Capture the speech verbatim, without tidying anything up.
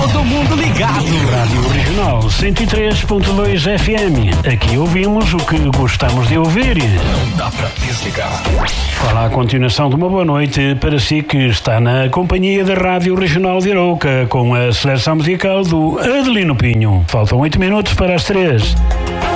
Todo mundo ligado. Rádio Regional cento e três ponto dois F M. Aqui ouvimos o que gostamos de ouvir. Não dá pra desligar. Fala a continuação de uma boa noite para si que está na companhia da Rádio Regional de Arouca com a seleção musical do Adelino Pinho. Faltam oito minutos para as três.